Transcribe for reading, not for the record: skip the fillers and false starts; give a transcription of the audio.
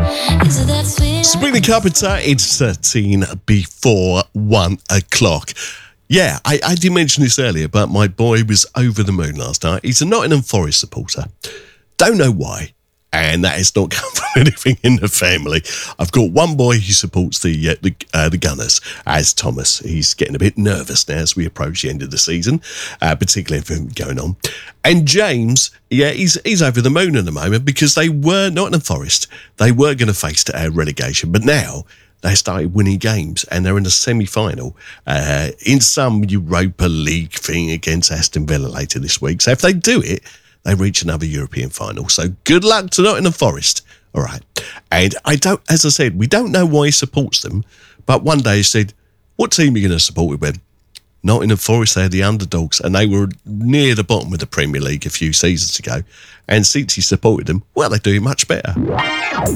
Sabrina Carpenter, it's 13 before 1 o'clock. Yeah, I did mention this earlier, but my boy was over the moon last night. He's a Nottingham Forest supporter. Don't know why. And that has not come from anything in the family. I've got one boy who supports the Gunners, as Thomas. He's getting a bit nervous now as we approach the end of the season, particularly if anything going on. And James, yeah, he's over the moon at the moment because they were Nottingham Forest. They were going to face relegation, but now they started winning games and they're in a semi-final in some Europa League thing against Aston Villa later this week. So if they do it, they reach another European final. So good luck to Nottingham Forest. All right. And as I said, we don't know why he supports them, but one day he said, what team are you going to support? We went, Nottingham Forest, they're the underdogs, and they were near the bottom of the Premier League a few seasons ago. And since he supported them, well, they're doing much better.